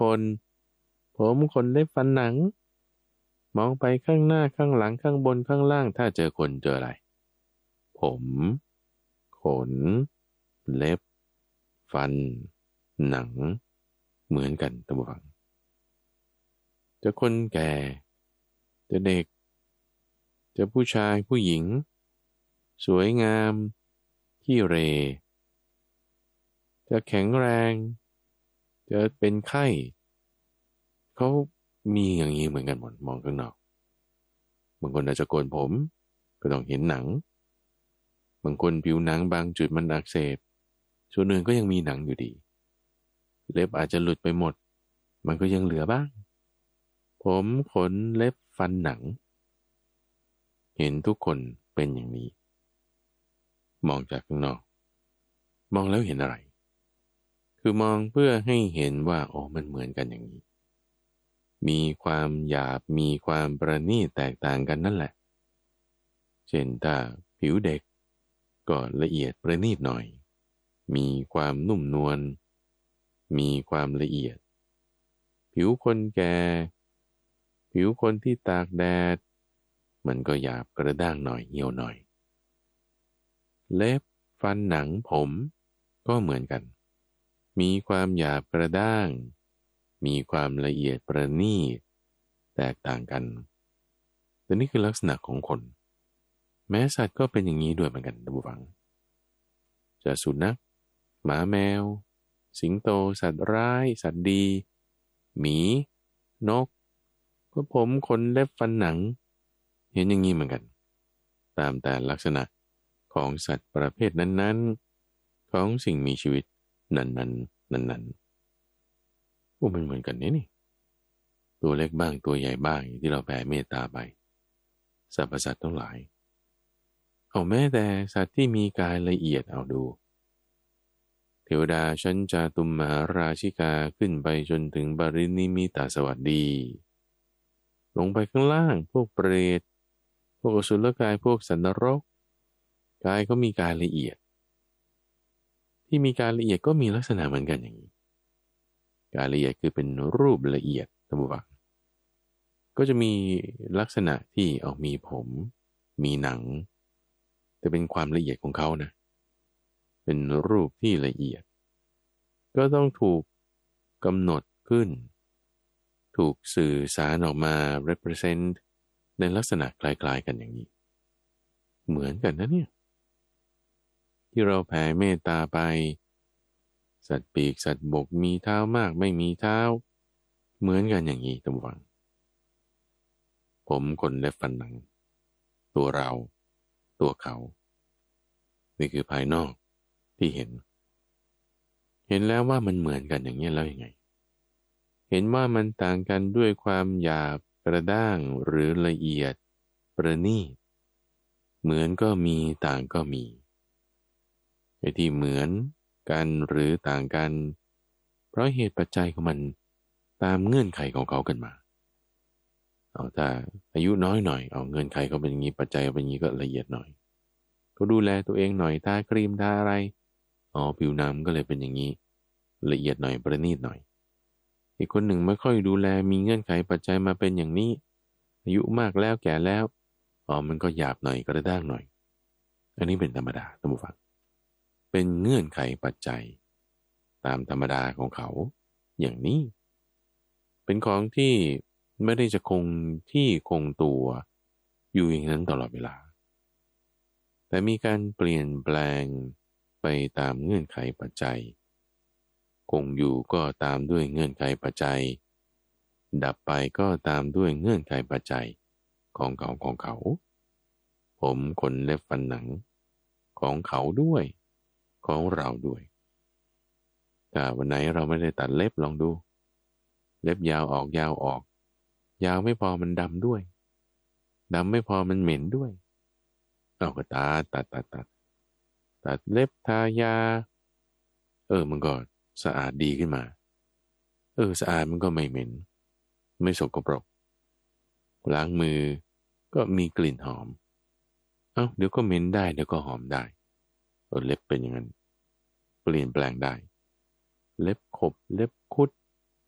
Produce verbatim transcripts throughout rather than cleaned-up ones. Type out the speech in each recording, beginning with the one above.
คนผมขนเล็บฟันหนังมองไปข้างหน้าข้างหลังข้างบนข้างล่างถ้าเจอคนเจออะไรผมขนเล็บฟันหนังเหมือนกันท่านผู้ฟังจะคนแก่จะเด็กจะผู้ชายผู้หญิงสวยงามขี้เหร่จะแข็งแรงจะเป็นไข้เขามีอย่างนี้เหมือนกันหมดมองข้างนอกบางคนอาจจะโกนผมก็ต้องเห็นหนังบางคนผิวหนังบางจุดมันอักเสบส่วนอื่นก็ยังมีหนังอยู่ดีเล็บอาจจะหลุดไปหมดมันก็ยังเหลือบ้างผมขนเล็บฟันหนังเห็นทุกคนเป็นอย่างนี้มองจากข้างนอกมองแล้วเห็นอะไรคือมองเพื่อให้เห็นว่าโอ้มันเหมือนกันอย่างนี้มีความหยาบมีความประณีตแตกต่างกันนั่นแหละเช่นถ้าผิวเด็กก็ละเอียดประณีตหน่อยมีความนุ่มนวลมีความละเอียดผิวคนแก่ผิวคนที่ตากแดดมันก็หยาบกระด้างหน่อยเหี่ยวหน่อยเล็บฟันหนังผมก็เหมือนกันมีความหยาบกระด้างมีความละเอียดประณีตแตกต่างกันแต่นี่คือลักษณะของคนแม้สัตว์ก็เป็นอย่างนี้ด้วยเหมือนกันท่านผู้ฟังจะสุนัขหมาแมวสิงโตสัตว์ร้ายสัตว์ดีหมีนกก็ผมขนเล็บฟันหนังเห็นอย่างนี้เหมือนกันตามแต่ลักษณะของสัตว์ประเภทนั้นๆของสิ่งมีชีวิตนั้นๆนั้นๆโอ้มันเหมือนกันนี่นี่ตัวเล็กบ้างตัวใหญ่บ้างที่เราแผ่เมตตาไปสรรพสัตว์ทั้งหลายเอาแม้แต่สัตว์ที่มีกายละเอียดเอาดูเทวดาชั้นจาตุมมหาราชิกาขึ้นไปจนถึงบรินิมิตาสวัสดีลงไปข้างล่างพวกเปรตพวกอสุรกายพวกสัตว์นรกกายก็มีกายละเอียดที่มีกายละเอียดก็มีลักษณะเหมือนกันอย่างนี้กายละเอียดคือเป็นรูปละเอียดท่านผู้ฟังก็จะมีลักษณะที่เอามีผมมีหนังแต่เป็นความละเอียดของเขานะเป็นรูปที่ละเอียดก็ต้องถูกกำหนดขึ้นถูกสื่อสารออกมา represent ในลักษณะคล้ายๆกันอย่างนี้เหมือนกันนะเนี่ยที่เราแผ่เมตตาไปสัตว์ปีกสัตว์บกมีเท้ามากไม่มีเท้าเหมือนกันอย่างนี้ท่านผู้ฟังผมขนเล็บฟันหนังตัวเราตัวเขานี่คือภายนอกที่เห็นเห็นแล้วว่ามันเหมือนกันอย่างนี้แล้วยังไงเห็นว่ามันต่างกันด้วยความหยาบกระด้างหรือละเอียดประณีตเหมือนก็มีต่างก็มีไอ้ที่เหมือนกันหรือต่างกันเพราะเหตุปัจจัยของมันตามเงื่อนไขของเขากันมาเอาถ้าอายุน้อยหน่อยเอาเงื่อนไขเขาเป็นอย่างนี้ปัจจัยเป็นอย่างนี้ก็ละเอียดหน่อยก็ดูแลตัวเองหน่อยทาครีมทาอะไรอ๋อผิวหนังก็เลยเป็นอย่างนี้ละเอียดหน่อยประณีตหน่อยอีกคนหนึ่งไม่ค่อยดูแลมีเงื่อนไขปัจจัยมาเป็นอย่างนี้อายุมากแล้วแก่แล้วอ๋อมันก็หยาบหน่อยกระด้างหน่อยอันนี้เป็นธรรมดาท่านผู้ฟังเป็นเงื่อนไขปัจจัยตามธรรมดาของเขาอย่างนี้เป็นของที่ไม่ได้จะคงที่คงตัวอยู่อย่างนั้นตลอดเวลาแต่มีการเปลี่ยนแปลงไปตามเงื่อนไขปัจจัยคงอยู่ก็ตามด้วยเงื่อนไขปัจจัยดับไปก็ตามด้วยเงื่อนไขปัจจัยของเขาของเขาผมขนเล็บฟันหนังของเขาด้วยของเราด้วยถ้าวันไหนเราไม่ได้ตัดเล็บลองดูเล็บยาวออกยาวออกยาวไม่พอมันดำด้วยดำไม่พอมันเหม็นด้วยเอาก็ตัดตัดตัดตัดตัดเล็บทายาเออมันก็สะอาดดีขึ้นมาเออสะอาดมันก็ไม่เหม็นไม่สกปรกล้างมือก็มีกลิ่นหอมเอ้าเดี๋ยวก็เหม็นได้เดี๋ยวก็หอมได้เออเล็บเป็นอย่างนั้นเปลี่ยนแปลงได้เล็บขบเล็บคุด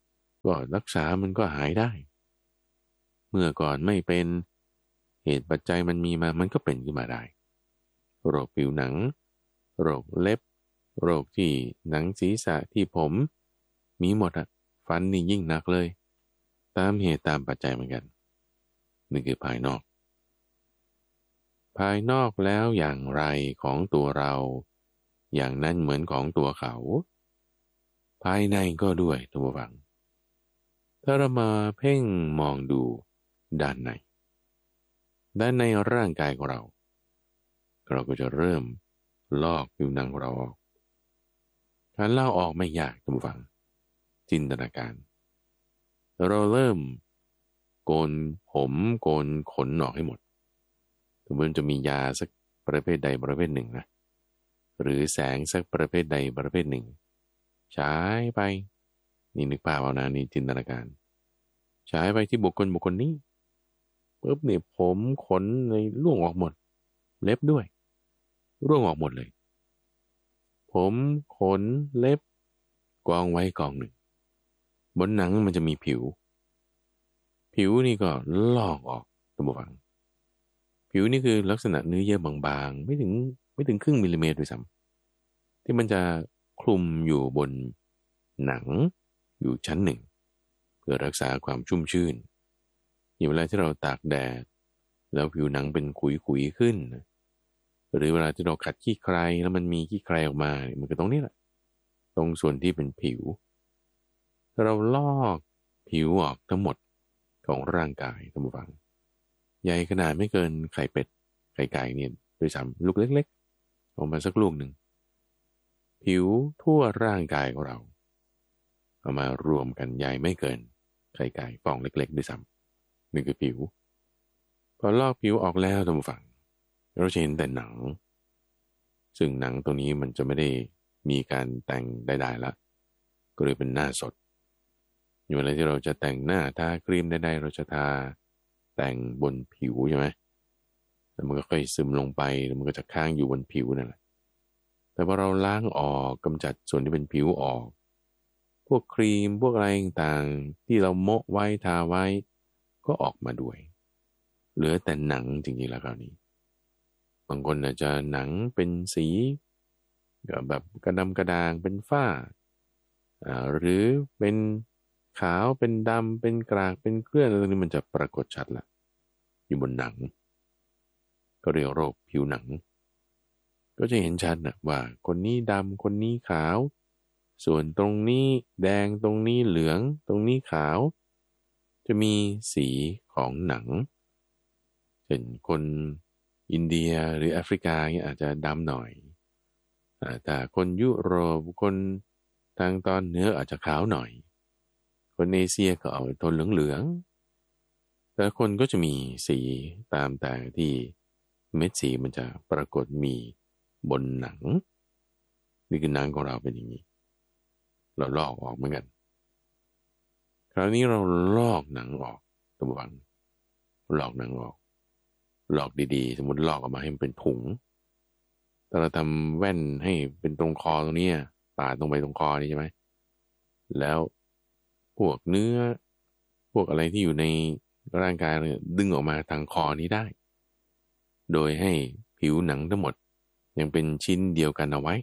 ก็รักษามันก็หายได้เมื่อก่อนไม่เป็นเหตุปัจจัยมันมีมามันก็เป็นขึ้นมาได้โรคผิวหนังโรคเล็บโรคที่หนังศีรษะที่ผมมีหมดอะฟันนี่ยิ่งหนักเลยตามเหตุตามปัจจัยเหมือนกันนี่คือภายนอกภายนอกแล้วอย่างไรของตัวเราอย่างนั้นเหมือนของตัวเขาภายในก็ด้วยท่านผู้ฟังถ้าเรามาเพ่งมองดูด้านในด้านในร่างกายของเราเราก็จะเริ่มลอกผิวหนังของเราออกการลอกออกไม่ยากท่านผู้ฟังจินตนาการเราเริ่มโกนผมโกนขนออกให้หมดสมมติจะมียาสักประเภทใดประเภทหนึ่งนะหรือแสงสักประเภทใดประเภทหนึ่งฉายไปนี่นึกภาพเอานะนี่จินตนาการฉายไปที่บุคคลบุคคลนี้ปุ๊บเนี่ยผมขนในร่วงออกหมดเล็บด้วยร่วงออกหมดเลยผมขนเล็บกองไว้กองหนึ่งบนหนังมันจะมีผิวผิวนี่ก็ลอกออกท่านผู้ฟังผิวนี่คือลักษณะเนื้อเยื่อบางๆไม่ถึงไม่ถึงครึ่งมิลลิเมตรด้วยซ้ำที่มันจะคลุมอยู่บนหนังอยู่ชั้นหนึ่งเพื่อรักษาความชุ่มชื่นอย่างเวลาที่เราตากแดดแล้วผิวหนังเป็นขุยๆขึ้นหรือเวลาที่เราขัดขี้ใครแล้วมันมีขี้ใครออกมามันก็ตรงนี้แหละตรงส่วนที่เป็นผิวเราลอกผิวออกทั้งหมดของร่างกายท่านผู้ฟังใหญ่ขนาดไม่เกินไข่เป็ดไข่ไก่เนี่ยโดยซ้ำลูกเล็กๆออกมาสักลูกหนึ่งผิวทั่วร่างกายของเราเอามารวมกันใหญ่ไม่เกินไข่ไก่ฟองเล็กๆด้วยซ้ำนี่คือผิวพอลอกผิวออกแล้วท่านผู้ฟังเราจะเห็นแต่หนังซึ่งหนังตัวนี้มันจะไม่ได้มีการแต่งใดๆละก็เลยเป็นหน้าสดอยู่เวลาที่เราจะแต่งหน้าทาครีมใดๆเราจะทาแต่งบนผิวใช่ไหมแล้วมันก็ค่อยซึมลงไปแล้วมันก็จะค้างอยู่บนผิวนั่นแหละแต่พอเราล้างออกกำจัดส่วนที่เป็นผิวออกพวกครีมพวกอะไรต่างๆที่เราโมะไว้ทาไว้ก็ออกมาด้วยเหลือแต่หนังจริงๆแล้วคราวนี้บางคนอาจจะหนังเป็นสีแบบกระดำกระด่างเป็นฝ้าหรือเป็นขาวเป็นดำเป็นกรากเป็นเกลื่อนอะไรตรงนี้มันจะปรากฏชัดละอยู่บนหนังก็เรียกโรคผิวหนังก็จะเห็นชัดนะว่าคนนี้ดำคนนี้ขาวส่วนตรงนี้แดงตรงนี้เหลืองตรงนี้ขาวจะมีสีของหนังเช่นคนอินเดียหรือแอฟริกาเนี่ยอาจจะดำหน่อยแต่คนยุโรปคนทางตอนเหนืออาจจะขาวหน่อยคนเอเชียก็เอาโทนเหลืองๆแต่คนก็จะมีสีตามแต่ที่เม็ดสีมันจะปรากฏมีบนหนังนี่คือหนังของเราเป็นอย่างนี้เราลอกออกเหมือนกันคราวนี้เราลอกหนังออกตัวบังลอกหนังออกลอกดีๆสมมติลอกออกมาให้มันเป็นถุงแต่เราทำแว่นให้เป็นตรงคอตรงนี้ปาดตรงไปตรงคอนี่ใช่ไหมแล้วพวกเนื้อพวกอะไรที่อยู่ในร่างกายเราดึงออกมาทางคอนี้ได้โดยให้ผิวหนังทั้งหมดยังเป็นชิ้นเดียวกันเอาไว้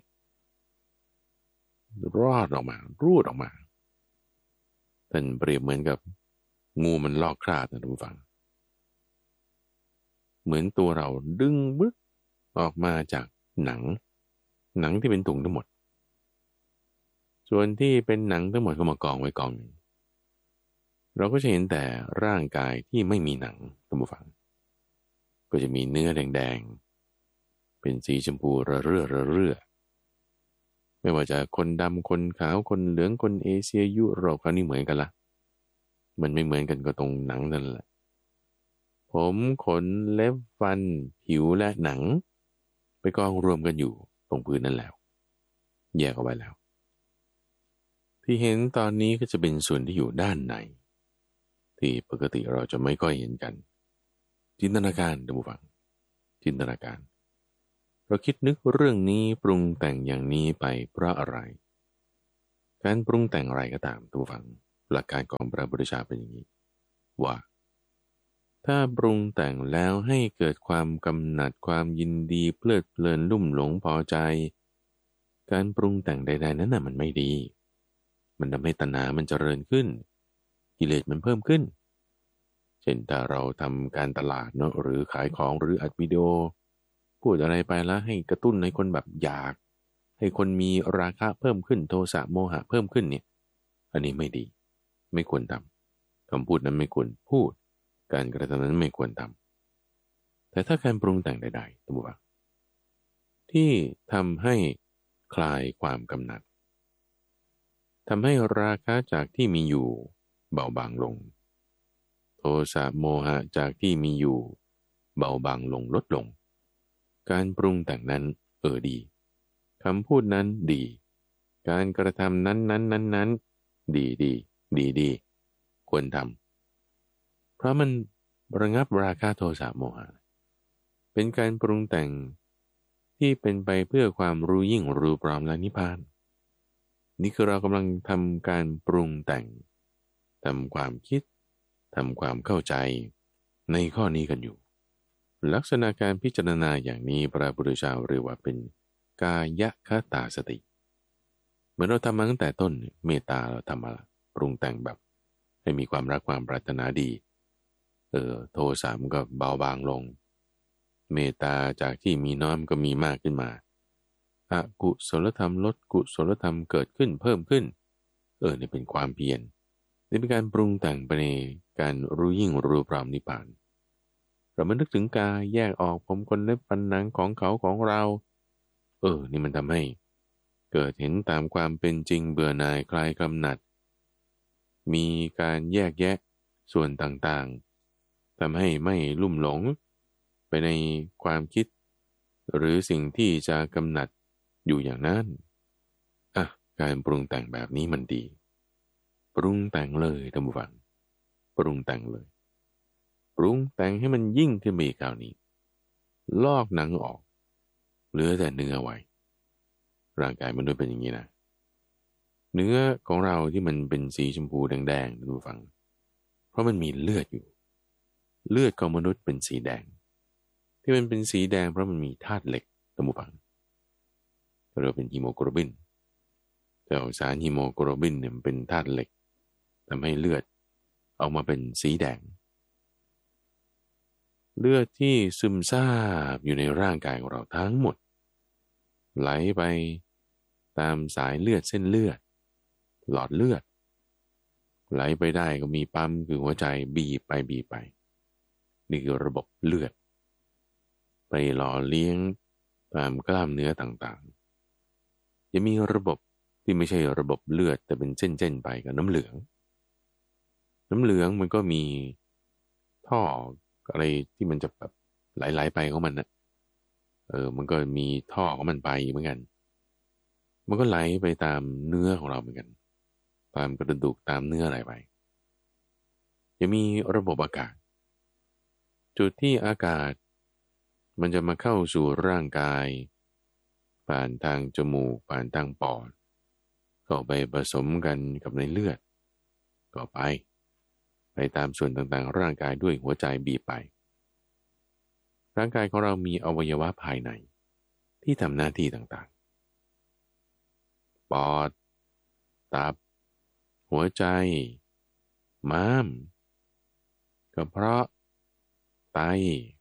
รอดออกมารูดออกมาเป็นเปรียบเหมือนกับงูมันลอกคราบนะทุกฝั่งเหมือนตัวเราดึงบึ๊กออกมาจากหนังหนังที่เป็นถุงทั้งหมดส่วนที่เป็นหนังทั้งหมดก็มากองไว้กองหนึ่งเราก็จะเห็นแต่ร่างกายที่ไม่มีหนังท่านผู้ฟังก็จะมีเนื้อแดงๆเป็นสีชมพูระเรื่อระเรื่อไม่ว่าจะคนดำคนขาวคนเหลืองคนเอเชียยุโรปเขานี่เหมือนกันละมันไม่เหมือนกันก็ตรงหนังนั่นแหละผมขนเล็บฟันผิวและหนังไปกองรวมกันอยู่ตรงพื้นนั่นแล้วแยกเอาไว้แล้วที่เห็นตอนนี้ก็จะเป็นส่วนที่อยู่ด้านในที่ปกติเราจะไม่ค่อยเห็นกันจินตนาการท่านผู้ฟังจินตนาการเราคิดนึกเรื่องนี้ปรุงแต่งอย่างนี้ไปเพราะอะไรการปรุงแต่งอะไรก็ตามท่านผู้ฟังหลักการของพระพุทธเจ้าเป็นอย่างนี้ว่าถ้าปรุงแต่งแล้วให้เกิดความกำหนัดความยินดีเพลิดเพลินลุ่มหลงพอใจการปรุงแต่งใดๆนั้นน่ะมันไม่ดีมันทำให้ตัณหามันเจริญขึ้นกิเลสมันเพิ่มขึ้นเช่นถ้าเราทำการตลาดเนาะหรือขายของหรืออัดวิดีโอพูดอะไรไปแล้วให้กระตุ้นให้คนแบบอยากให้คนมีราคะเพิ่มขึ้นโทสะโมหะเพิ่มขึ้นเนี่ยอันนี้ไม่ดีไม่ควรทำคำพูดนั้นไม่ควรพูดการกระทำนั้นไม่ควรทำแต่ถ้าการปรุงแต่งใดๆตัวที่ทำให้คลายความกำหนัดทำให้ราคะจากที่มีอยู่เบาบางลงโทสะโมหะจากที่มีอยู่เบาบางลงลดลงการปรุงแต่งนั้นเออดีคำพูดนั้นดีการกระทำนั้นนั้นนั้นนั้นดีดีดีดีควรทำเพราะมันระงับราคะโทสะโมหะเป็นการปรุงแต่งที่เป็นไปเพื่อความรู้ยิ่งรู้พร้อมและนิพพานนี่คือเรากำลังทำการปรุงแต่งทำความคิดทำความเข้าใจในข้อนี้กันอยู่ลักษณะการพิจารณาอย่างนี้พระพุทธเจ้าเรียกว่าเป็นกายคตาสติเหมือนเราทำมาตั้งแต่ต้นเมตตาเราทำมาปรุงแต่งแบบให้มีความรักความปรารถนาดีเออโทสะมันก็เบาบางลงเมตตาจากที่มีน้อยก็มีมากขึ้นมาอกุศลธรรมลดกุศลธรรมเกิดขึ้นเพิ่มขึ้นเออนี่เป็นความเพียรนี่เป็นการปรุงแต่งไปในการรู้ยิ่งรู้พร้อมนิพพานเรามานึกถึงกายแยกออกผมคนเล็บฟันหนังของเขาของเราเออนี่มันทำให้เกิดเห็นตามความเป็นจริงเบื่อหน่ายคลายกำหนัดมีการแยกแยะส่วนต่างๆทำให้ไม่ลุ่มหลงไปในความคิดหรือสิ่งที่จะกำหนัดอยู่อย่างนั้นอ่ะการปรุงแต่งแบบนี้มันดีปรุงแต่งเลยท่านผู้ฟังปรุงแต่งเลยปรุงแต่งให้มันยิ่งขึ้นไปอีกคราวนี้ลอกหนังออกเหลือแต่เนื้อไว้ร่างกายมนุษย์เป็นอย่างนี้นะเนื้อของเราที่มันเป็นสีชมพูแดงๆท่านผู้ฟังเพราะมันมีเลือดอยู่เลือดของมนุษย์เป็นสีแดงที่มันเป็นสีแดงเพราะมันมีธาตุเหล็กท่านผู้ฟังเราเป็นฮีโมโกลบินแต่สารฮีโมโกลบินเนี่ยมันเป็นธาตุเหล็กทำให้เลือดออกมาเป็นสีแดงเลือดที่ซึมซาบอยู่ในร่างกายของเราทั้งหมดไหลไปตามสายเลือดเส้นเลือดหลอดเลือดไหลไปได้ก็มีปั๊มคือหัวใจบีบไปบีบไปนี่คือระบบเลือดไปหล่อเลี้ยงตามกล้ามเนื้อต่างๆจะมีระบบที่ไม่ใช่ระบบเลือดแต่เป็นเส้นๆไปกับน้ำเหลืองน้ำเหลืองมันก็มีท่ออะไรที่มันจะแบบไหลๆไปของมันนะเออมันก็มีท่อของมันไปเหมือนกันมันก็ไหลไปตามเนื้อของเราเหมือนกันตามกระดูกตามเนื้ออะไรไปจะมีระบบอากาศจุดที่อากาศมันจะมาเข้าสู่ร่างกายผ่านทางจมูกผ่านทางปอดก็ไปผสมกันกับในเลือดก็ไปไปตามส่วนต่างๆร่างกายด้วยหัวใจบีบไปร่างกายของเรามีอวัยวะภายในที่ทำหน้าที่ต่างๆปอดตับหัวใจม้ามกระเพาะไต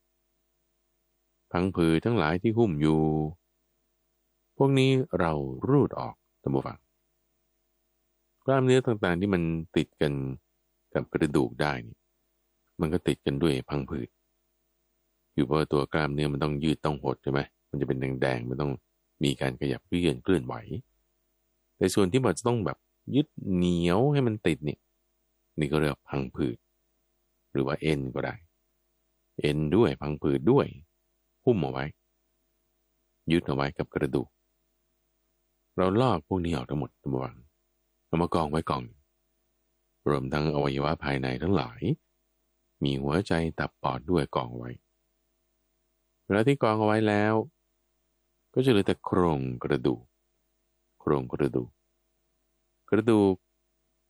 พังผืดทั้งหลายที่หุ้มอยู่พวกนี้เรารูดออกท่านผู้ฟังกล้ามเนื้อต่างๆที่มันติดกันกับกระดูกได้นี่มันก็ติดกันด้วยพังผืดอยู่เพราะตัวกล้ามเนื้อมันต้องยืดต้องหดใช่ไหมมันจะเป็นแดงๆมันต้องมีการขยับเลื่อนเคลื่อนไหวแต่ส่วนที่มันจะต้องแบบยึดเหนียวให้มันติดนี่นี่ก็เรียกพังผืดหรือว่าเอ็นก็ได้เอ็นด้วยพังผืดด้วยหุ้มเอาไว้ยึดเอาไว้กับกระดูกเราลอกพวกนี้ออกทั้งหมดทั้งมวลเอามากองไว้กองรวมทั้งอวัยวะภายในทั้งหลายมีหัวใจตับปอดด้วยกองไว้เวลาที่กองเอาไว้แล้วก็จะเหลือแต่โครงกระดูกโครงกระดูกกระดูก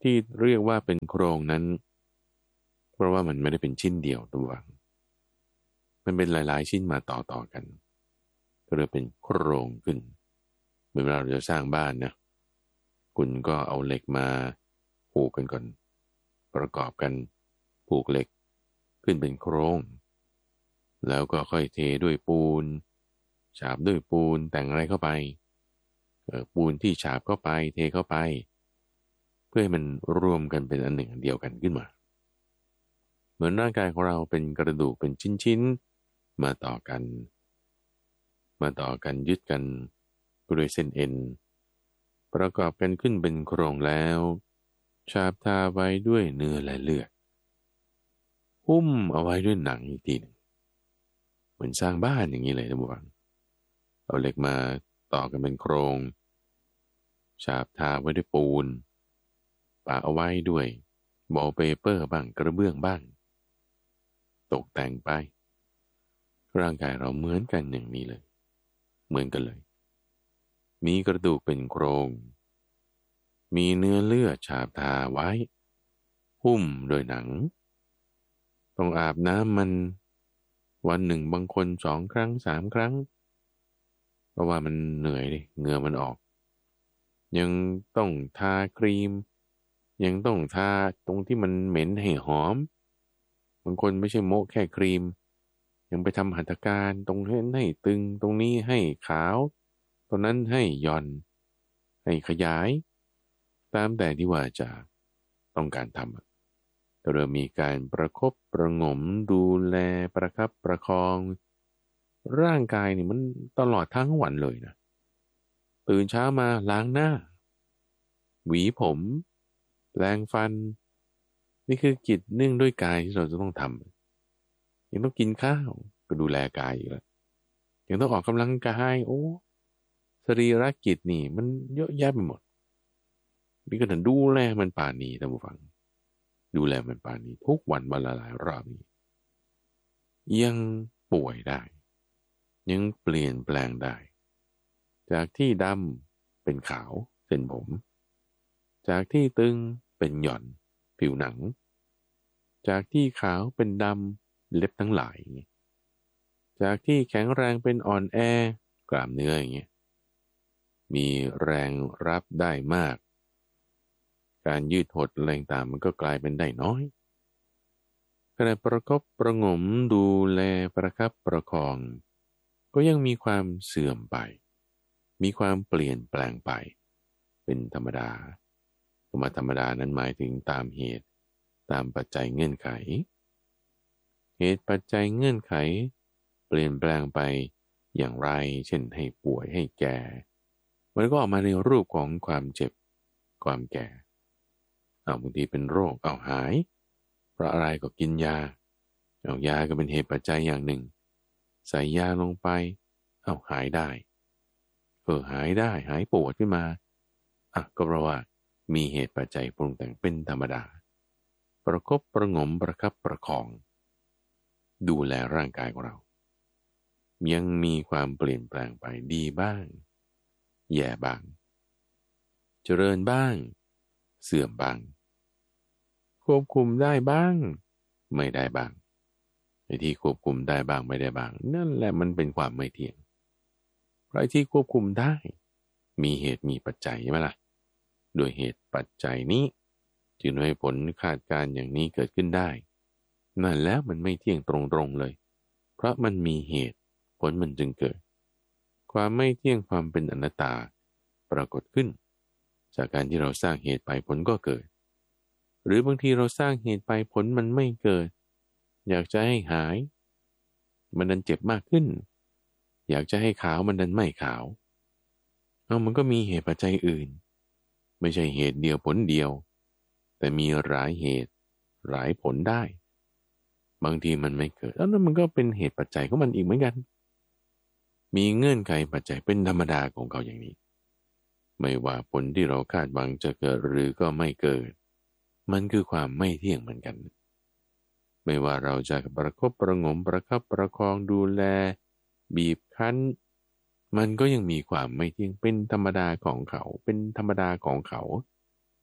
ที่เรียกว่าเป็นโครงนั้นเพราะว่ามันไม่ได้เป็นชิ้นเดียวตัววังมันเป็นหลายๆชิ้นมาต่อต่อกันก็เลยเป็นโครงขึ้นเมื่อเราจะสร้างบ้านนะคุณก็เอาเหล็กมาผูกกันก่อนประกอบกันผูกเหล็กขึ้นเป็นโครงแล้วก็ค่อยเทด้วยปูนฉาบด้วยปูนแต่งอะไรเข้าไปเออปูนที่ฉาบเข้าไปเทเข้าไปเพื่อให้มันรวมกันเป็นอันหนึ่งอันเดียวกันขึ้นมาเหมือนร่างกายของเราเป็นกระดูกเป็นชิ้นๆมาต่อกันมาต่อกันยึดกันด้วยเส้นเอ็นประกอบกันขึ้นเป็นโครงแล้วฉาบทาไว้ด้วยเนื้อและเลือดหุ้มเอาไว้ด้วยหนังอีกทีหนึ่งเหมือนสร้างบ้านอย่างนี้เลยนะบุญเอาเหล็กมาต่อกันเป็นโครงฉาบทาไว้ด้วยปูนปะเอาไว้ด้วยวอลเปเปอร์บ้างกระเบื้องบ้างตกแต่งไปร่างกายเราเหมือนกันอย่างนี้เลยเหมือนกันเลยมีกระดูกเป็นโครงมีเนื้อเลือดฉาบทาไว้หุ้มโดยหนังต้องอาบน้ำมันวันหนึ่งบางคนสองครั้งสามครั้งเพราะว่ามันเหนื่อยดิเหงื่อมันออกยังต้องทาครีมยังต้องทาตรงที่มันเหม็นให้หอมบางคนไม่ใช่โม้แค่ครีมยังไปทำหัตถการตรงนั้นให้ตึงตรงนี้ให้ขาวตรงนั้นให้หย่อนให้ขยายตามแต่ที่ว่าจะต้องการทำเริ่มมีการประคบประหงมดูแลประคับประคองร่างกายนี่มันตลอดทั้งวันเลยนะตื่นเช้ามาล้างหน้าหวีผมแปรงฟันนี่คือกิจเนื่องด้วยกายที่เราจะต้องทำยังต้องกินข้าวก็ดูแลกายอยู่แล้วยังต้องออกกำลังกายโอ้สรีระกิจนี่มันเยอะแยะไปหมดนี่ก็ถึงดูแลมันป่านนี้ท่านผู้ฟังดูแลมันป่านนี้ทุกวันวันละหลายรอบนี้ยังป่วยได้ยังเปลี่ยนแปลงได้จากที่ดำเป็นขาวเส้นผมจากที่ตึงเป็นหย่อนผิวหนังจากที่ขาวเป็นดำเล็บทั้งหลายจากที่แข็งแรงเป็นอ่อนแอกล้ามเนื้ออย่างเงี้ยมีแรงรับได้มากการยืดหดแรงต่างมันก็กลายเป็นได้น้อยขณะประคบประหงมดูแลประคับประคองก็ยังมีความเสื่อมไปมีความเปลี่ยนแปลงไปเป็นธรรมดาธรรมธรรมดานั้นหมายถึงตามเหตุตามปัจจัยเงื่อนไขเหตุปัจจัยเงื่อนไขเปลี่ยนแปลงไปอย่างไรเช่นให้ป่วยให้แก่มันก็ออกมาในรูปของความเจ็บความแก่เอาบางทีเป็นโรคเอาหายเพราะอะไรก็กินยาเอายาก็เป็นเหตุปัจจัยอย่างหนึ่งใส่ยาลงไปเอาหายได้เออหายได้หายปวดขึ้นมาอ่ะก็เพราะว่ามีเหตุปัจจัยปรุงแต่งเป็นธรรมดาประคบประหงมประคับประคองดูแลร่างกายของเรายังมีความเปลี่ยนแปลงไปดีบ้างแย่บ้างเจริญบ้างเสื่อมบ้างควบคุมได้บ้างไม่ได้บ้างไอ้ที่ควบคุมได้บ้างไม่ได้บ้างนั่นแหละมันเป็นความไม่เที่ยงเพราะไอ้ที่ควบคุมได้มีเหตุมีปัจจัยใช่ไหมล่ะโดยเหตุปัจจัยนี้จึงให้ผลคาดการณ์อย่างนี้เกิดขึ้นได้นั่นแล้วมันไม่เที่ยงตรงๆเลยเพราะมันมีเหตุผลมันจึงเกิดความไม่เที่ยงความเป็นอนัตตาปรากฏขึ้นจากการที่เราสร้างเหตุไปผลก็เกิดหรือบางทีเราสร้างเหตุไปผลมันไม่เกิดอยากจะให้หายมันดันเจ็บมากขึ้นอยากจะให้ขาวมันดันไม่ขาวเอามันก็มีเหตุปัจจัยอื่นไม่ใช่เหตุเดียวผลเดียวแต่มีหลายเหตุหลายผลได้บางทีมันไม่เกิดแล้วนั่นมันก็เป็นเหตุปัจจัยของมันอีกเหมือนกันมีเงื่อนไขปัจจัยเป็นธรรมดาของเขาอย่างนี้ไม่ว่าผลที่เราคาดหวังจะเกิดหรือก็ไม่เกิดมันคือความไม่เที่ยงเหมือนกันไม่ว่าเราจะประคบประหงมประคับประคองดูแลบีบคั้นมันก็ยังมีความไม่เที่ยงเป็นธรรมดาของเขาเป็นธรรมดาของเขา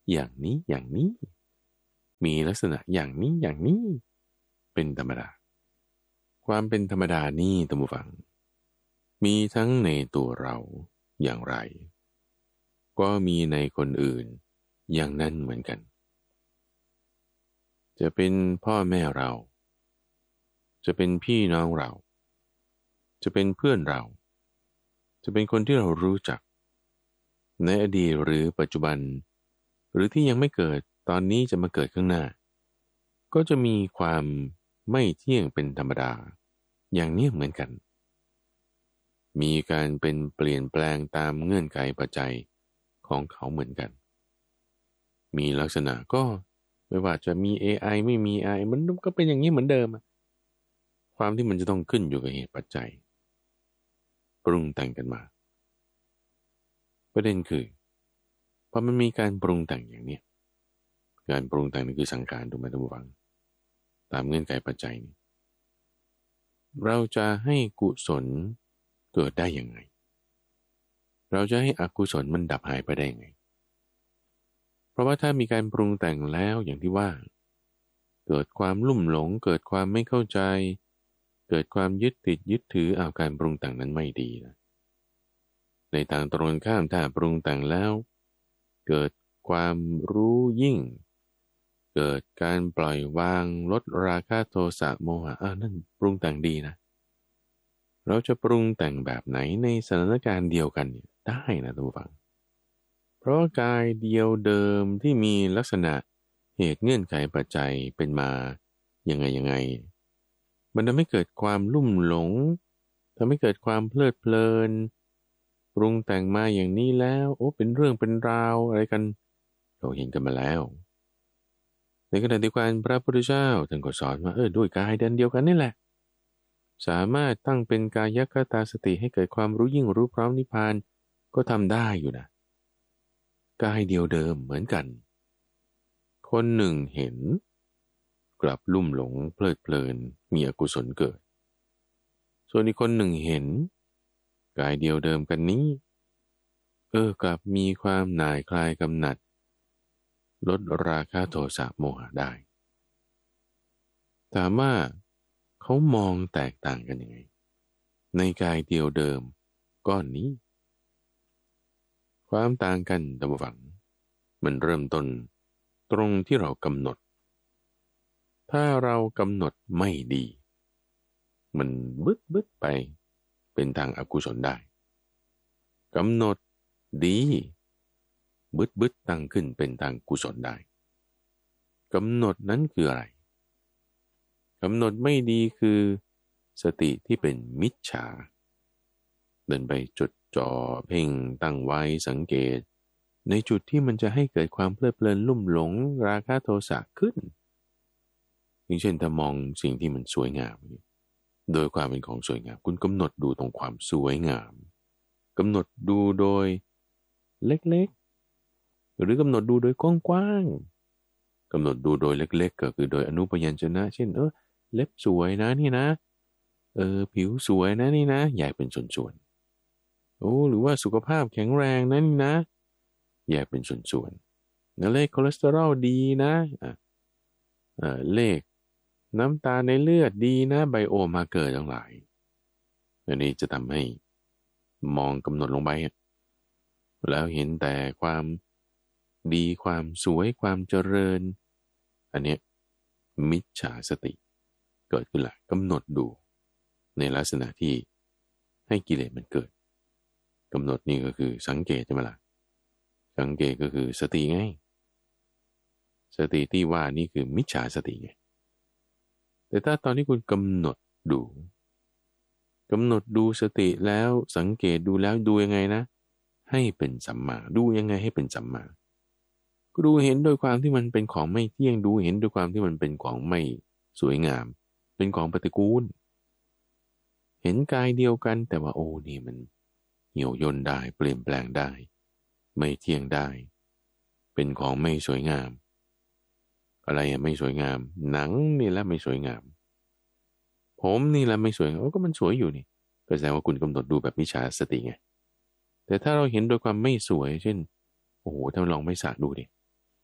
อย่างนี้อย่างนี้มีลักษณะอย่างนี้อย่างนี้เป็นธรรมดาความเป็นธรรมดานี่ท่านผู้ฟังมีทั้งในตัวเราอย่างไรก็มีในคนอื่นอย่างนั้นเหมือนกันจะเป็นพ่อแม่เราจะเป็นพี่น้องเราจะเป็นเพื่อนเราจะเป็นคนที่เรารู้จักในอดีตหรือปัจจุบันหรือที่ยังไม่เกิดตอนนี้จะมาเกิดข้างหน้าก็จะมีความไม่เที่ยงเป็นธรรมดาอย่างนี้เหมือนกันมีการเป็นเปลี่ยนแปลงตามเงื่อนไขปัจจัยของเขาเหมือนกันมีลักษณะก็ไม่ว่าจะมี เอ ไอ ไม่มี เอ ไอ มันก็เป็นอย่างนี้เหมือนเดิมความที่มันจะต้องขึ้นอยู่กับเหตุปัจจัยปรุงแต่งกันมาประเด็นคือพอมันมีการปรุงแต่งอย่างนี้การปรุงแต่งนี่คือสังขารถูกไหมท่านผู้ฟังตามเงื่อนไขปัจจัยนี้เราจะให้กุศลเกิดได้ยังไงเราจะให้อกุศลมันดับหายไปได้ยังไงเพราะว่าถ้ามีการปรุงแต่งแล้วอย่างที่ว่าเกิดความลุ่มหลงเกิดความไม่เข้าใจเกิดความยึดติดยึดถือเอาการปรุงแต่งนั้นไม่ดีนะในทางตรงข้ามถ้าปรุงแต่งแล้วเกิดความรู้ยิ่งเกิดการปล่อยวางลดราคะโทสะโมหะอ่านั่นปรุงแต่งดีนะเราจะปรุงแต่งแบบไหนในสถานการณ์เดียวกันเนี่ยได้นะท่านผู้ฟังเพราะกายเดียวเดิมที่มีลักษณะเหตุเงื่อนไขปัจจัยเป็นมายังไงยังไงมันทำให้เกิดความลุ่มหลงทำให้เกิดความเพลิดเพลินปรุงแต่งมาอย่างนี้แล้วโอ้เป็นเรื่องเป็นราวอะไรกันเราเห็นกันมาแล้วในขณะเดียวกันพระพุทธเจ้าท่านก็สอนว่าเออด้วยกายเดินเดียวกันนี่แหละสามารถตั้งเป็นกายคตาสติให้เกิดความรู้ยิ่งรู้พร้อมนิพพานก็ทำได้อยู่นะกายเดียวเดิมเหมือนกันคนหนึ่งเห็นกลับลุ่มหลงเพลิดเพลินมีอกุศลเกิดส่วนอีกคนหนึ่งเห็นกายเดียวเดิมกันนี้เออกลับมีความหน่ายคลายกำหนัดลดราคะโทสะโมหะได้ถามว่าเขามองแตกต่างกันยังไงในกายเดียวเดิมก้อนนี้ความต่างกันตามฝังมันเริ่มต้นตรงที่เรากำหนดถ้าเรากำหนดไม่ดีมันบึดบึดไปเป็นทางอกุศลได้กำหนดดีบึดบึดตั้งขึ้นเป็นทางกุศลได้กำหนดนั้นคืออะไรกำหนดไม่ดีคือสติที่เป็นมิจฉาเดินไปจดจ่อเพ่งตั้งไว้สังเกตในจุดที่มันจะให้เกิดความเพลิดเพลินลุ่มหลงราคะโทสะขึ้นอย่างเช่นถ้ามองสิ่งที่มันสวยงามโดยความเป็นของสวยงามคุณกำหนดดูตรงความสวยงามกำหนดดูโดยเล็กๆหรือกำหนดดูโดยกว้างๆกำหนดดูโดยเล็กๆก็คือโดยอนุพยัญชนะเช่นเออเล็บสวยนะนี่นะเออผิวสวยนะนี่นะใหญ่เป็นส่วนๆโอ้หรือว่าสุขภาพแข็งแรงนะนี่นะใหญ่เป็นส่วนๆเลขคอเลสเตอรอลดีนะอ่ะเออเลขน้ำตาลในเลือดดีนะไบโอมาร์เกอร์ทั้งหลายอันนี้จะทำให้มองกำหนดลงไปแล้วเห็นแต่ความดีความสวยความเจริญอันนี้มิจฉาสติเกิดขึ้นละกำหนดดูในลักษณะที่ให้กิเลสมันเกิดกำหนดนี่ก็คือสังเกตใช่ไหมล่ะสังเกตก็คือสติไงสติที่ว่านี่คือมิจฉาสติไงแต่ถ้าตอนที่คุณกำหนดดูกำหนดดูสติแล้วสังเกตดูแล้วดูยังไงนะให้เป็นสัมมาดูยังไงให้เป็นสัมมาก็ดูเห็นโดยความที่มันเป็นของไม่เที่ยงดูเห็นโดยความที่มันเป็นของไม่สวยงามเป็นของปฏิกูลเห็นกายเดียวกันแต่ว่าโอ้นี่มันเหี่ยวย่นได้เปลี่ยนแปลงได้ไม่เที่ยงได้เป็นของไม่สวยงามอะไรอะไม่สวยงามหนังนี่แหละไม่สวยงามผมนี่แหละไม่สวยงามก็มันสวยอยู่นี่ก็แสดงว่าคุณกำหนดดูแบบมิจฉาสติไงแต่ถ้าเราเห็นโดยความไม่สวยเช่นโอ้โหถ้าลองไม่สระดูดิ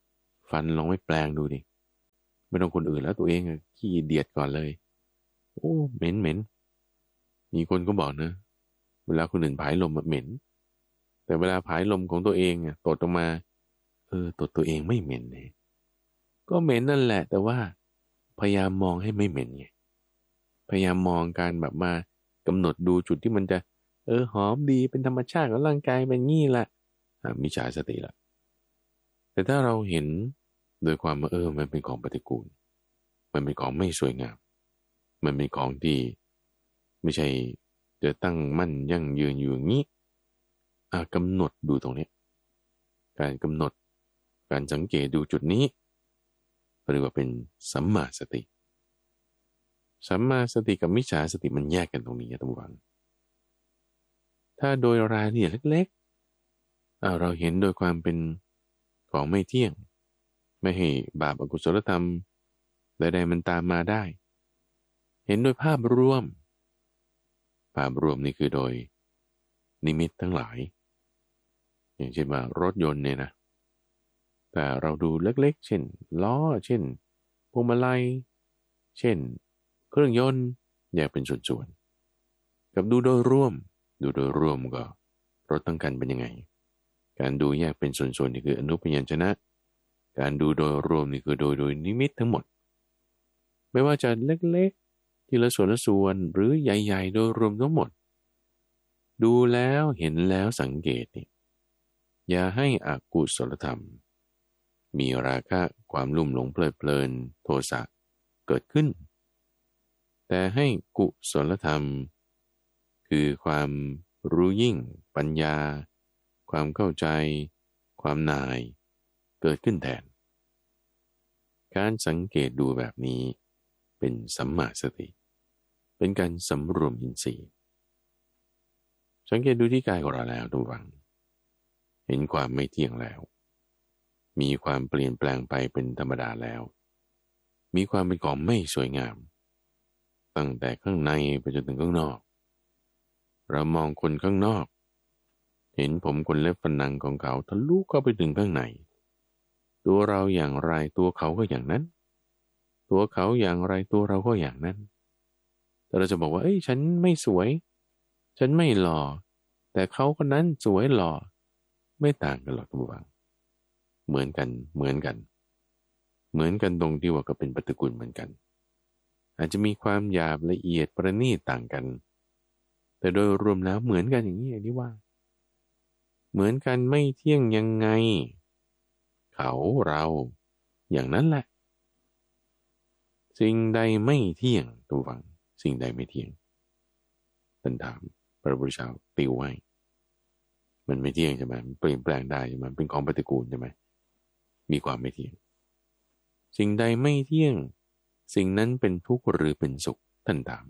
ฟันลองไม่แปลงดูดิไม่ต้องคนอื่นแล้วตัวเองขี้เดียดก่อนเลยโอ้เหม็นเหม็นมีคนก็บอกนะเวลาคนอื่นผายลมเหม็นแต่เวลาผายลมของตัวเองอ่ะตดออกมาเออตดตัวเองไม่เหม็นเลยก็เหม็นนั่นแหละแต่ว่าพยายามมองให้ไม่เหม็นไงพยายามมองการแบบมากำหนดดูจุดที่มันจะเออหอมดีเป็นธรรมชาติของร่างกายเป็นงี้แหละมิจฉาสติละแต่ถ้าเราเห็นโดยความว่าเออมันเป็นของปฏิกูลมันเป็นของไม่สวยงามมันเป็นของที่ไม่ใช่จะตั้งมั่นยั่งยืนอยู่อย่างนี้กำหนดดูตรงนี้การกำหนดการสังเกตดูจุดนี้เรียกว่าเป็นสัมมาสติสัมมาสติกับมิจฉาสติมันแยกกันตรงนี้นะทุกท่านถ้าโดยรายละเอียดเล็กๆเราเห็นโดยความเป็นของไม่เที่ยงไม่ให้บาปอกุศลธรรมใดๆมันตามมาได้เห็นโดยภาพรวมภาพรวมนี่คือโดยนิมิตทั้งหลายอย่างเช่นว่ารถยนต์เนี่ยนะแต่เราดูเล็กๆเช่นล้อเช่นพวงมาลัยเช่นเครื่องยนต์แยกเป็นส่วนๆกับดูโดยรวมดูโดยรวมก็รถทั้งคันเป็นยังไงการดูแยกเป็นส่วนๆนี่คืออนุพยัญชนะการดูโดยรวมนี่คือโดยโดยนิมิตทั้งหมดไม่ว่าจะเล็กๆทีละส่วนละส่วนหรือใหญ่ๆโดยรวมทั้งหมดดูแล้วเห็นแล้วสังเกตนี่อย่าให้อกุศลธรรมมีราคะความลุ่มหลงเพลิดเพลินโทสะเกิดขึ้นแต่ให้กุศลธรรมคือความรู้ยิ่งปัญญาความเข้าใจความนายเกิดขึ้นแทนการสังเกตดูแบบนี้เป็นสัมมาสติเป็นการสำรวมอินทรีย์สังเกตดูที่กายของเราแล้วทุกฝังเห็นความไม่เที่ยงแล้วมีความเปลี่ยนแปลงไปเป็นธรรมดาแล้วมีความเป็นของไม่สวยงามตั้งแต่ข้างในไปจนถึงข้างนอกเรามองคนข้างนอกเห็นผมขนเล็บฟันหนังของเขาทะลุเข้าไปถึงข้างในตัวเราอย่างไรตัวเขาก็อย่างนั้นตัวเขาอย่างไรตัวเราก็อย่างนั้นแต่เราจะบอกว่าเอ้ยฉันไม่สวยฉันไม่หล่อแต่เขาคนนั้นสวยหล่อไม่ต่างกันหรอกทุกท่านเหมือนกันเหมือนกันเหมือนกันตรงที่ว่าก็เป็นปฏิกูลเหมือนกันอาจจะมีความหยาบละเอียดประณีตต่างกันแต่โดยรวมแล้วเหมือนกันอย่างนี้อย่างที่ว่าเหมือนกันไม่เที่ยงยังไงเขาเราอย่างนั้นแหละสิ่งใดไม่เที่ยงตัวฟังสิ่งใดไม่เที่ยงท่านถามพระพุทธเจ้าติวไว้มันไม่เที่ยงใช่ไหมเปลี่ยนแปลงได้ใช่ไหมเป็นของปฏิกูลใช่ไหมมีความไม่เที่ยงสิ่งใดไม่เที่ยงสิ่งนั้นเป็นทุกข์หรือเป็นสุขท่านถาม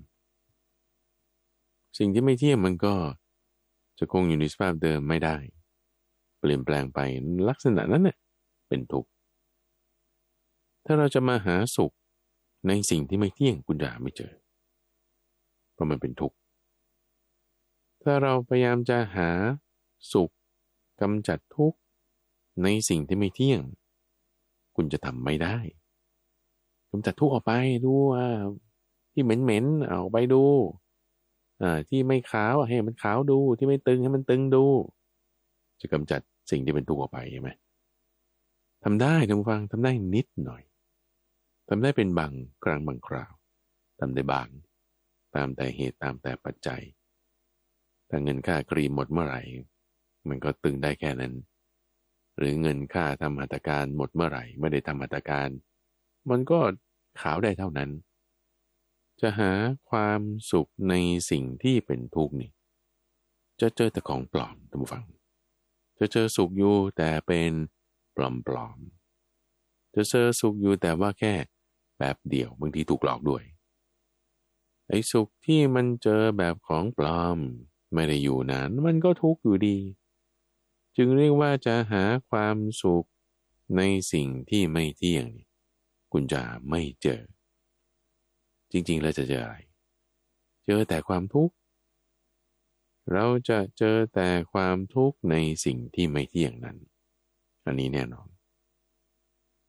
สิ่งที่ไม่เที่ยงมันก็จะคงอยู่ในสภาพเดิมไม่ได้เปลี่ยนแปลงไปลักษณะนั้นเนี่ยเป็นทุกข์ถ้าเราจะมาหาสุขในสิ่งที่ไม่เที่ยงคุณจะหาไม่เจอเพราะมันเป็นทุกข์ถ้าเราพยายามจะหาสุขกำจัดทุกข์ในสิ่งที่ไม่เที่ยงคุณจะทำไม่ได้กำจัดทุกข์ออกไปดูอ่าที่เหม็นๆเอาไปดูอ่าที่ไม่ขาวให้มันขาวดูที่ไม่ตึงให้มันตึงดูจะกำจัดสิ่งที่เป็นทุกข์ออกไปใช่ไหมทำได้ท่านผู้ฟังทำได้นิดหน่อยทำได้เป็นบางครั้งบางคราวทำได้บางตามแต่เหตุตามแต่ปัจจัยถ้าเงินค่าครีมหมดเมื่อไหร่มันก็ตึงได้แค่นั้นหรือเงินค่าทำหัตถการหมดเมื่อไหร่ไม่ได้ทำหัตถการมันก็ขาวได้เท่านั้นจะหาความสุขในสิ่งที่เป็นทุกข์นี่จะเจอแต่ของปลอมท่านผู้ฟังจะเจอสุขอยู่แต่เป็นปลอมๆจะเจอสุขอยู่แต่ว่าแค่แบบเดียวบางทีถูกหลอกด้วยไอ้สุขที่มันเจอแบบของปลอมไม่ได้อยู่นานมันก็ทุกข์อยู่ดีจึงเรียกว่าจะหาความสุขในสิ่งที่ไม่เที่ยงคุณจะไม่เจอจริงๆแล้วจะเจออะไรเจอแต่ความทุกข์เราจะเจอแต่ความทุกข์ในสิ่งที่ไม่เที่ยงนั้นอันนี้แน่นอน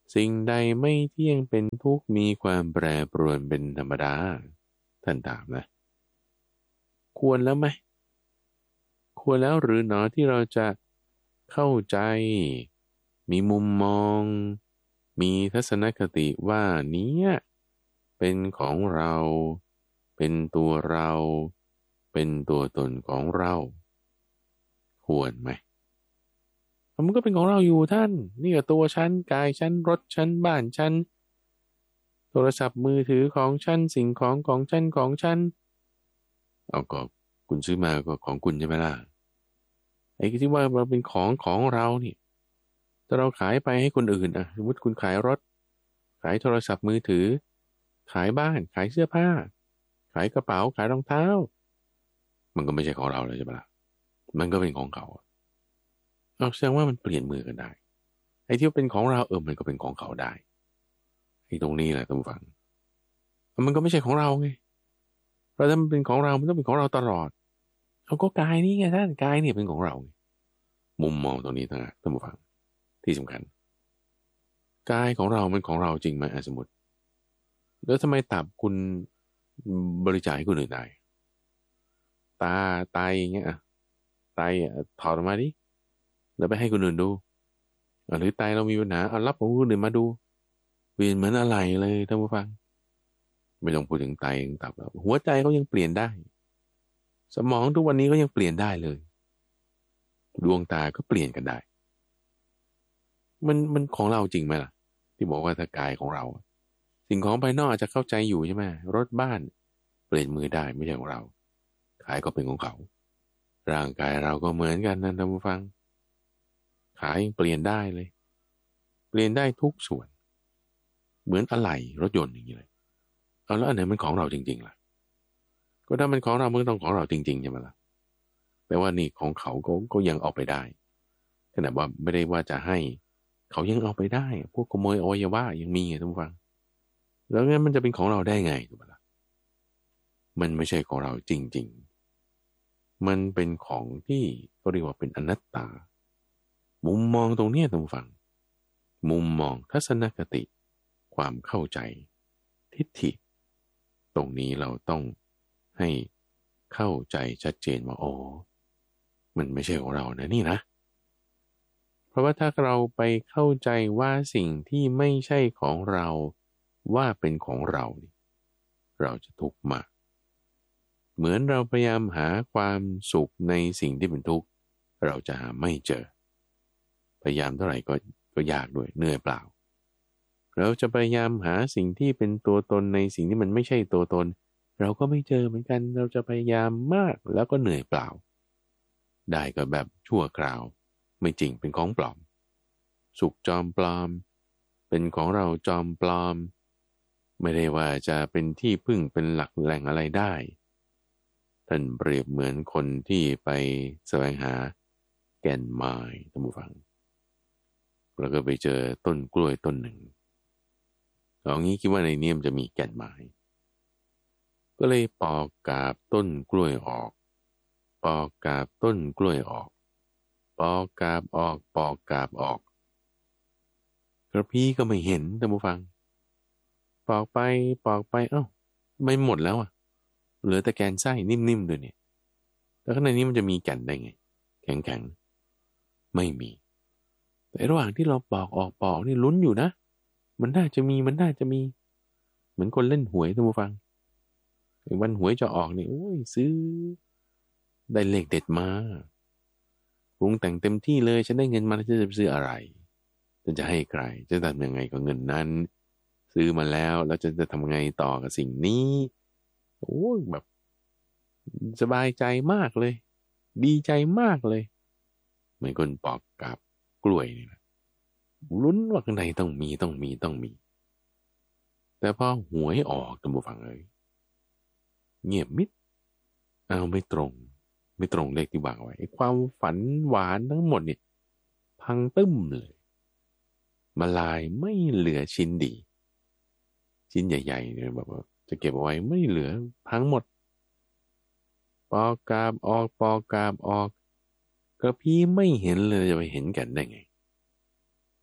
สิ่งใดไม่เที่ยงเป็นทุกข์มีความแปรปรวนเป็นธรรมดาท่านถามนะควรแล้วไหมควรแล้วหรือหนอที่เราจะเข้าใจมีมุมมองมีทัศนคติว่าเนี้ยเป็นของเราเป็นตัวเราเป็นตัวตนของเราควรไหมมันก็เป็นของเราอยู่ท่านนี่ก็ตัวฉันกายฉันรถฉันบ้านฉันโทรศัพท์มือถือของฉันสิ่งของของฉันของฉันเอาก็คุณซื้อมาก็ของคุณใช่ไหมล่ะไอ้ที่ว่าเราเป็นของของเรานี่ถ้าเราขายไปให้คนอื่นอ่ะสมมติคุณขายรถขายโทรศัพท์มือถือขายบ้านขายเสื้อผ้าขายกระเป๋าขายรองเท้ามันก็ไม่ใช่ของเราเลยใช่ไหมล่ะมันก็เป็นของเขาเอาแสดงว่ามันเปลี่ยนมือกันได้ไอ้ที่เป็นของเราเออมันก็เป็นของเขาได้ไอ้ตรงนี้แหละต้องฟังมันก็ไม่ใช่ของเราไงเพราะถ้ามันเป็นของเรามันต้องเป็นของเราตลอดเอาก็กายนี่ไงท่านกายเนี่ยเป็นของเรามุมมองตรงนี้ทั้งนั้นท่านผู้ฟังที่สำคัญกายของเรามันของเราจริงไหมสมมติแล้วทำไมตับคุณบริจาคให้คนอื่นได้ตาไตอย่างเงี้ยอะไตอะถอดออกมาดิแล้วไปให้คนอื่นดูหรือไตเรามีปัญหาเอารับของคนอื่นมาดูเปลี่ยนเหมือนอะไรเลยท่านผู้ฟังไม่ต้องพูดถึงไตถึงตับแล้วหัวใจเขายังเปลี่ยนได้สมองทุกวันนี้ก็ยังเปลี่ยนได้เลยดวงตาก็เปลี่ยนกันได้มันมันของเราจริงไหมล่ะที่บอกว่าถ้ากายของเราสิ่งของภายนอกอาจจะเข้าใจอยู่ใช่ไหมรถบ้านเปลี่ยนมือได้ไม่ใช่ของเราขายก็เป็นของเขาร่างกายเราก็เหมือนกันนะท่านผู้ฟังขายยังเปลี่ยนได้เลยเปลี่ยนได้ทุกส่วนเหมือนอะไหล่รถยนต์อย่างนี้เลยเอาแล้วอันไหนมันของเราจริงๆล่ะก็ถ้ามันของเรามันต้องของเราจริงๆใช่ไหมล่ะแต่ว่านี่ของเขาก็ก็ยังเอาไปได้ขนาดว่าไม่ได้ว่าจะให้เขายังเอาไปได้พวกขโมยอวัยวะยังมีไงท่านผู้ฟังแล้วงั้นมันจะเป็นของเราได้ไงถูกไหมล่ะมันไม่ใช่ของเราจริงๆมันเป็นของที่เขาเรียกว่าเป็นอนัตตามุมมองตรงนี้ท่านผู้ฟังมุมมองทัศนคติความเข้าใจทิฏฐิตรงนี้เราต้องให้เข้าใจชัดเจนว่าอ๋อมันไม่ใช่ของเรานะนี่นะเพราะว่าถ้าเราไปเข้าใจว่าสิ่งที่ไม่ใช่ของเราว่าเป็นของเราเราจะทุกข์มากเหมือนเราพยายามหาความสุขในสิ่งที่เป็นทุกข์เราจะหาไม่เจอพยายามเท่าไหร่ก็ก็ยากด้วยเหนื่อยเปล่าเราจะพยายามหาสิ่งที่เป็นตัวตนในสิ่งที่มันไม่ใช่ตัวตนเราก็ไม่เจอเหมือนกันเราจะพยายามมากแล้วก็เหนื่อยเปล่าได้ก็แบบชั่วคราวไม่จริงเป็นของปลอมสุขจอมปลอมเป็นของเราจอมปลอมไม่ได้ว่าจะเป็นที่พึ่งเป็นหลักแหล่งอะไรได้ท่านเปรียบเหมือนคนที่ไปแสวงหาแก่นไม้ท่านผู้ฟังแล้วก็ไปเจอต้นกล้วยต้นหนึ่งเอางี้คิดว่าในนี้มันจะมีแก่นไม้ก็เลยปอกกาบต้นกล้วยออกปอกกาบต้นกล้วยออกปอกกาบออกปอกกาบออกกระพี้ก็ไม่เห็นท่านผู้ฟังปอกไปปอกไปเอ้าไม่หมดแล้วอ่ะเหลือแต่แกนไส้นิ่มๆด้วยเนี่ยแล้วข้างในนี้มันจะมีแก่นได้ไงแข็งๆไม่มีแต่ระหว่างที่เราปอกออกปอกนี่ลุ้นอยู่นะมันน่าจะมีมันน่าจะมีเหมือนคนเล่นหวยท่านผู้ฟังวันหวยจะออกนี่โอ้ยซื้อได้เลขเด็ดมาปรุงแต่งเต็มที่เลยฉันได้เงินมาจะจะซื้ออะไรจะจะให้ใครจะทำยังไงกับเงินนั้นซื้อมาแล้วแล้วจะจะทำไงต่อกับสิ่งนี้โอ้ยแบบสบายใจมากเลยดีใจมากเลยเหมือนคนปอกกับกล้วยนี่นะลุ้นว่าข้างในต้องมีต้องมีต้องมีแต่พอหวยออกตัวฟังเลยเงียบมิดเอาไม่ตรงไม่ตรงเลขที่วางไว้ไอ้ความฝันหวานทั้งหมดเนี่ยพังตึ้มเลยมาลายไม่เหลือชิ้นดีชิ้นใหญ่ๆเนี่ยแบบว่าจะเก็บเอาไว้ไม่เหลือพังหมดปอกกาบออกปอกกาบออกกระพี้ไม่เห็นเลยจะไปเห็นกันได้ไง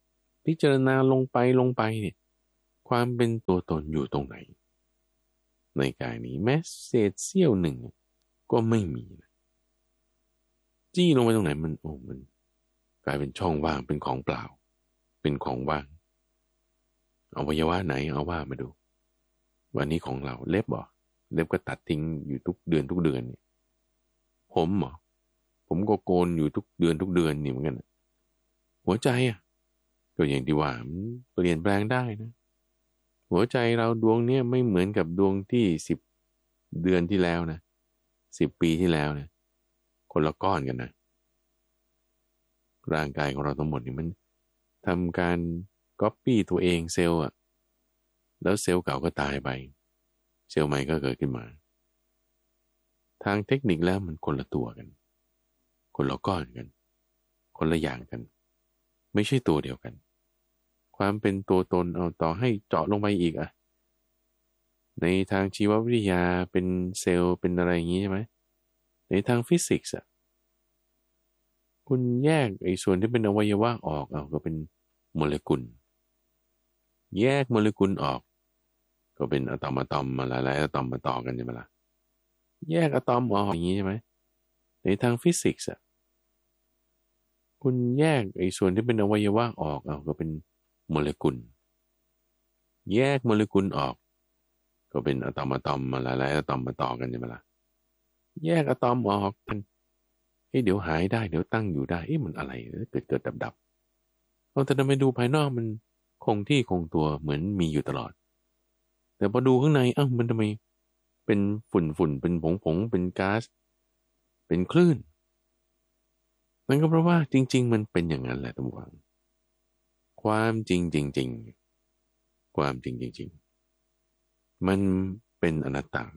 พิจารณาลงไปลงไปเนี่ยความเป็นตัวตนอยู่ตรงไหนในกายนี้แม้เศษเสี้ยวหนึ่งก็ไม่มีนะจี้ลงไปตรงไหนมันโอ้มันกลายเป็นช่องว่างเป็นของเปล่าเป็นของว่างอวัยวะไหนเอาว่ามาดูวันนี้ของเราเล็บบ่เล็บก็ตัดทิ้งอยู่ทุกเดือนทุกเดือนเนี่ยผมเหรอผมก็โกนอยู่ทุกเดือนทุกเดือนนี่เหมือนกันหัวใจอ่ะก็อย่างที่ว่ามันเปลี่ยนแปลงได้นะหัวใจเราดวงเนี้ยไม่เหมือนกับดวงที่สิบเดือนที่แล้วนะสิบปีที่แล้วนะคนละก้อนกันนะร่างกายของเราทั้งหมดนี่มันทำการก๊อปปี้ตัวเองเซลล์อ่ะแล้วเซลล์เก่าก็ตายไปเซลล์ใหม่ก็เกิดขึ้นมาทางเทคนิคแล้วมันคนละตัวกันคนละก้อนกันคนละอย่างกันไม่ใช่ตัวเดียวกันความเป็นตัวตนเอาต่อให้เจาะลงไปอีกอ่ะในทางชีววิทยาเป็นเซลล์เป็นอะไรอย่างนี้ใช่ไหมในทางฟิสิกส์อ่ะคุณแยกไอ้ส่วนที่เป็นอวัยวะออกเอาก็เป็นโมเลกุลแยกโมเลกุลออกก็เป็นอะตอมอะตอมมาหลายๆอะตอมมาต่อกันใช่ไหมล่ะแยกอะตอมออกอย่างนี้ใช่ไหมในทางฟิสิกส์อ่ะคุณแยกไอ้ส่วนที่เป็นอวัยวะออกเอาก็เป็นโมเลกุลแยกโมเลกุลออกก็เป็นอะตอมอะตอมมาหลายๆอะตอมมาต่อกันใช่ไหมล่ะแยกอะตอมออกมันเฮ้ยเดี๋ยวหายได้เดี๋ยวตั้งอยู่ได้เอ๊ะมันอะไรเกิดเกิดดับดับเอาแต่ทำไมดูภายนอกมันคงที่คงตัวเหมือนมีอยู่ตลอดแต่พอดูข้างในเอ้ามันทำไมเป็นฝุ่นฝุ่นเป็นผงผงเป็นก๊าซเป็นคลื่นมันก็เพราะว่าจริงๆมันเป็นอย่างนั้นแหละทุกฝังความจริงจริงๆความจริงจริงๆมันเป็นอนัตตา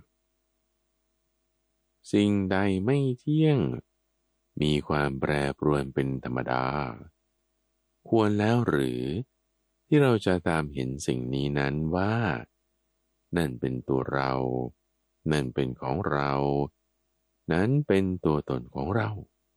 สิ่งใดไม่เที่ยงมีความแปรปรวนเป็นธรรมดาควรแล้วหรือที่เราจะตามเห็นสิ่งนี้นั้นว่านั่นเป็นตัวเรานั่นเป็นของเรานั้นเป็นตัวตนของเรา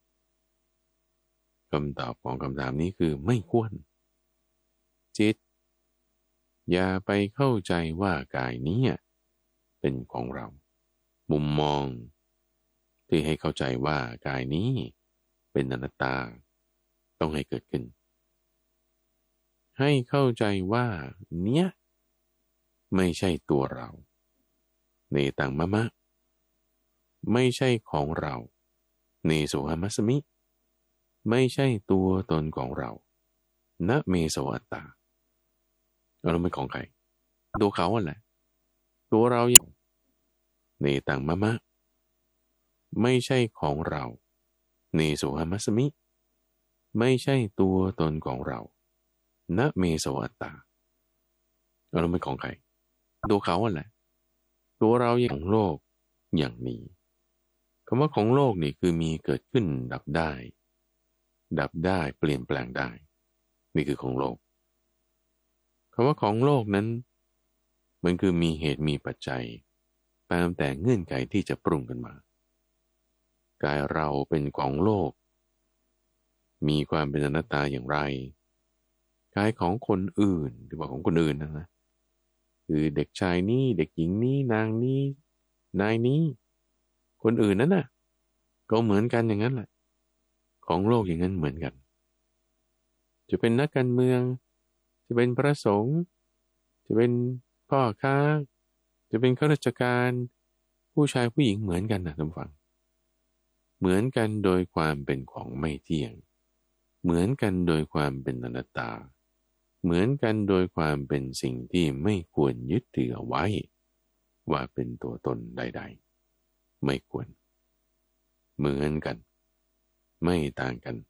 คำตอบของคำถามนี้คือไม่ควรจิตอย่าไปเข้าใจว่ากายนี้เป็นของเรามุมมองที่ให้เข้าใจว่ากายนี้เป็นอนัตตาต้องให้เกิดขึ้นให้เข้าใจว่าเนี้ยไม่ใช่ตัวเราเนตังมะมะไม่ใช่ของเราเนโสหมัสมิไม่ใช่ตัวตนของเรานะเมโสอัตตาเราเป็นของใครตัวเขาอ่ะแหละตัวเราอย่างเนตังมะมะไม่ใช่ของเราเนโสหมัสมิไม่ใช่ตัวตนของเรานะเมโสอัตตาเราเป็นของใครตัวเขาอ่ะแหละตัวเราอย่างโลกอย่างนี้คำว่าของโลกนี่คือมีเกิดขึ้นดับได้ดับได้เปลี่ยนแปลงได้นี่คือของโลกคำว่าของโลกนั้นมันคือมีเหตุมีปัจจัยตามแต่เงื่อนไขที่จะปรุงกันมากายเราเป็นของโลกมีความเป็นอนัตตาอย่างไรกายของคนอื่นหรือว่าของคนอื่นนะนะคือเด็กชายนี้เด็กหญิงนี้นางนี้นายนี้คนอื่นนั้นน่ะก็เหมือนกันอย่างนั้นแหละของโลกอย่างนั้นเหมือนกันจะเป็นนักการเมืองจะเป็นพระสงฆ์จะเป็นพ่อค้าจะเป็นข้าราชการผู้ชายผู้หญิงเหมือนกันนะท่านฟังเหมือนกันโดยความเป็นของไม่เที่ยงเหมือนกันโดยความเป็นอนัตตาเหมือนกันโดยความเป็นสิ่งที่ไม่ควรยึดถือเอาไว้ว่าเป็นตัวตนใดๆไม่ควรเหมือนกันไม่ต่างกัน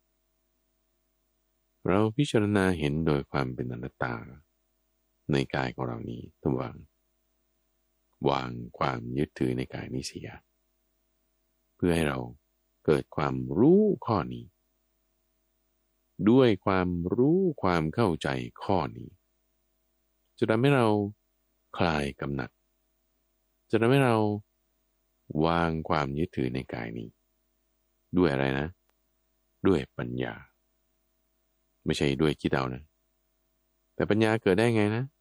เราพิจารณาเห็นโดยความเป็นอนัตตาในกายของเรานี้ต้องวางวางความยึดถือในกายนี้เสียเพื่อให้เราเกิดความรู้ข้อนี้ด้วยความรู้ความเข้าใจข้อนี้จะทำให้เราคลายกำหนัดจะทำให้เราวางความยึดถือในกายนี้ด้วยอะไรนะด้วยปัญญาไม่ใช่ด้วยคิดเอานะแต่ปัญญาเกิดได้ไงนะ